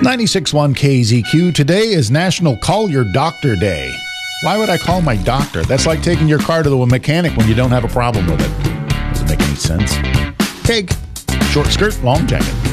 96.1 KZQ. Today is National Call Your Doctor Day. Why would I call my doctor? That's like taking your car to the mechanic when you don't have a problem with it. Doesn't make any sense. Cake, short skirt, long jacket.